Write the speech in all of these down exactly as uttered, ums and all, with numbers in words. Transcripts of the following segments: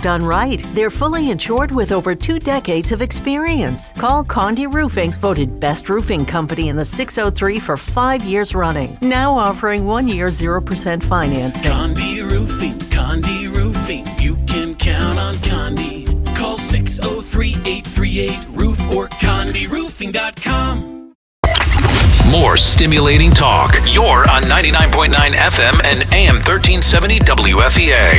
done right. They're fully insured with over two decades of experience. Call Condi Roofing, voted best roofing company in the six oh three for five years running. Now offering one year zero percent financing. Condi Roofing, Condi Roofing. You can count on Condi. Call six oh three, eight three eight, roof or condi roofing dot com. More stimulating talk. You're on ninety-nine point nine F M and A M thirteen seventy W F E A.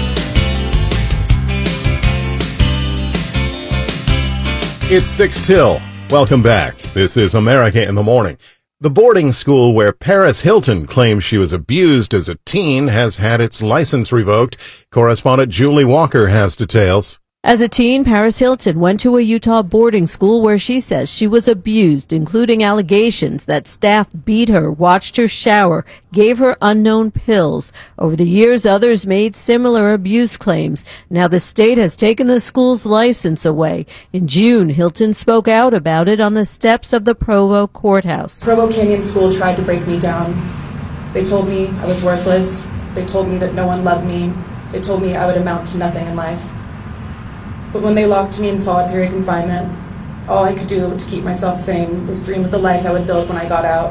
It's six till. Welcome back. This is America in the Morning. The boarding school where Paris Hilton claims she was abused as a teen has had its license revoked. Correspondent Julie Walker has details. As a teen, Paris Hilton went to a Utah boarding school where she says she was abused, including allegations that staff beat her, watched her shower, gave her unknown pills. Over the years, others made similar abuse claims. Now the state has taken the school's license away. In June, Hilton spoke out about it on the steps of the Provo courthouse. Provo Canyon School tried to break me down. They told me I was worthless. They told me that no one loved me. They told me I would amount to nothing in life. But when they locked me in solitary confinement, all I could do to keep myself sane was dream of the life I would build when I got out.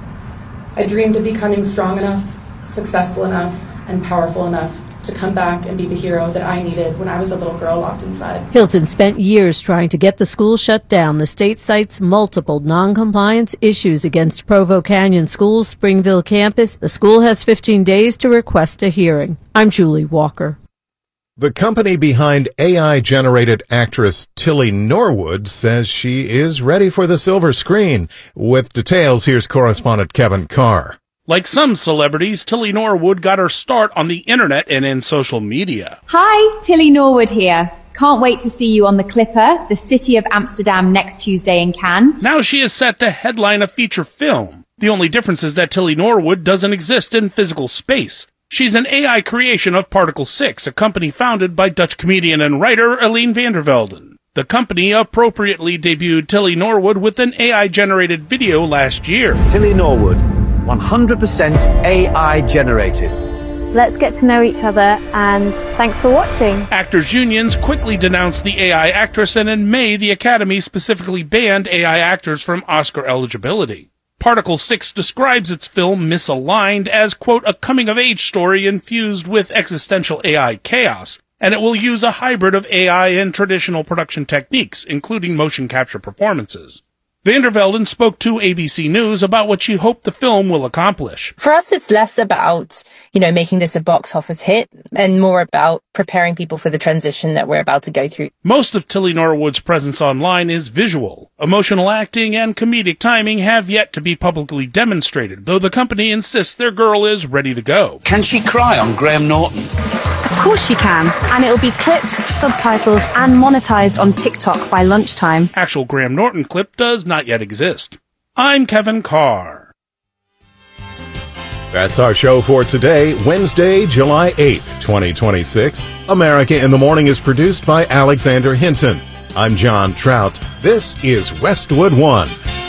I dreamed of becoming strong enough, successful enough, and powerful enough to come back and be the hero that I needed when I was a little girl locked inside. Hilton spent years trying to get the school shut down. The state cites multiple non-compliance issues against Provo Canyon School's Springville campus. The school has fifteen days to request a hearing. I'm Julie Walker. The company behind A I-generated actress Tilly Norwood says she is ready for the silver screen. With details, here's correspondent Kevin Carr. Like some celebrities, Tilly Norwood got her start on the internet and in social media. Hi, Tilly Norwood here. Can't wait to see you on The Clipper, the city of Amsterdam, next Tuesday in Cannes. Now she is set to headline a feature film. The only difference is that Tilly Norwood doesn't exist in physical space. She's an A I creation of Particle six, a company founded by Dutch comedian and writer Elaine van der Velden. The company appropriately debuted Tilly Norwood with an A I-generated video last year. Tilly Norwood, one hundred percent A I generated. Let's get to know each other, and thanks for watching. Actors unions quickly denounced the A I actress, and in May, the Academy specifically banned A I actors from Oscar eligibility. Particle six describes its film Misaligned as, quote, a coming-of-age story infused with existential A I chaos, and it will use a hybrid of A I and traditional production techniques, including motion capture performances. Van der Velden spoke to A B C News about what she hoped the film will accomplish. For us, it's less about, you know, making this a box office hit and more about preparing people for the transition that we're about to go through. Most of Tilly Norwood's presence online is visual. Emotional acting and comedic timing have yet to be publicly demonstrated, though the company insists their girl is ready to go. Can she cry on Graham Norton? Of course she can, and it'll be clipped, subtitled, and monetized on TikTok by lunchtime. Actual Graham Norton clip does not yet exist. I'm Kevin Carr. That's our show for today, Wednesday, July eighth, twenty twenty-six. America in the Morning is produced by Alexander Hinton. I'm John Trout. This is Westwood One.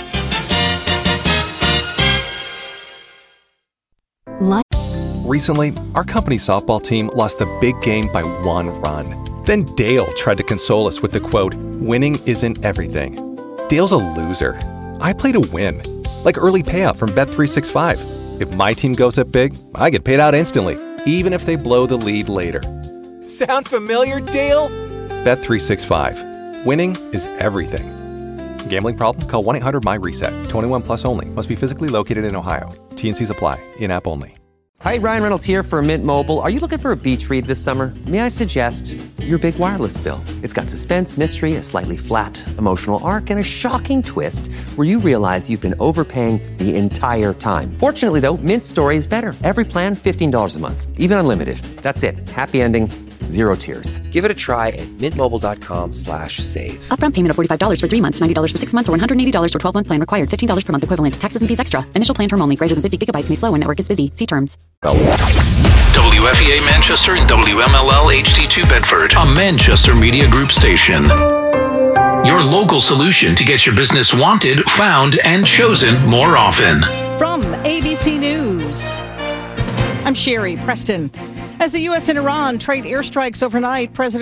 Recently, our company softball team lost the big game by one run. Then Dale tried to console us with the quote, "Winning isn't everything." Dale's a loser. I play to win. Like early payout from Bet three sixty-five. If my team goes up big, I get paid out instantly, even if they blow the lead later. Sound familiar, Dale? Bet three sixty-five. Winning is everything. Gambling problem? Call one eight hundred M Y reset. twenty-one plus only. Must be physically located in Ohio. T N Cs apply. In-app only. Hi, Ryan Reynolds here for Mint Mobile. Are you looking for a beach read this summer? May I suggest your big wireless bill? It's got suspense, mystery, a slightly flat, emotional arc, and a shocking twist where you realize you've been overpaying the entire time. Fortunately, though, Mint's story is better. Every plan, fifteen dollars a month. Even unlimited. That's it. Happy ending. Zero tears. Give it a try at mintmobile.com slash save. Upfront payment of forty-five dollars for three months, ninety dollars for six months, or one hundred eighty dollars for twelve-month plan required. fifteen dollars per month equivalent. Taxes and fees extra. Initial plan term only. Greater than fifty gigabytes may slow when network is busy. See terms. W F E A Manchester and W M L L H D two Bedford, a Manchester Media Group station. Your local solution to get your business wanted, found, and chosen more often. From A B C News, I'm Sherry Preston. As the U S and Iran trade airstrikes overnight, President